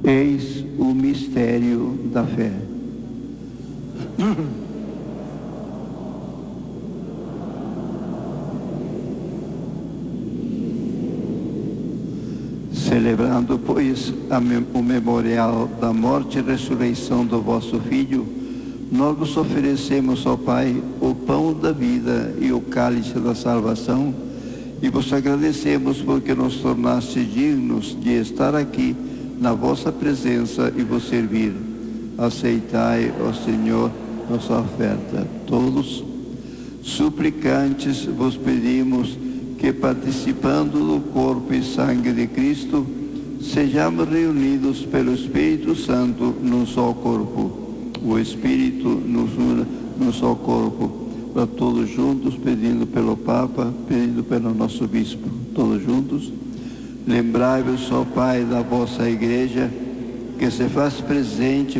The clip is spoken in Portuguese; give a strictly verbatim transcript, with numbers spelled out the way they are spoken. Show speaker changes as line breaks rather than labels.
Eis o mistério da fé. Celebrando, pois, a mem- o memorial da morte e ressurreição do vosso Filho, nós vos oferecemos, ó Pai, o pão da vida e o cálice da salvação, e vos agradecemos porque nos tornaste dignos de estar aqui na vossa presença e vos servir. Aceitai, ó Senhor, nossa oferta. Todos, suplicantes, vos pedimos que, participando do corpo e sangue de Cristo, sejamos reunidos pelo Espírito Santo num só corpo. O Espírito nos une num só corpo. Para todos juntos, pedindo pelo Papa, pedindo pelo nosso Bispo. Todos juntos. Lembrai-vos, ó Pai, da vossa Igreja, que se faz presente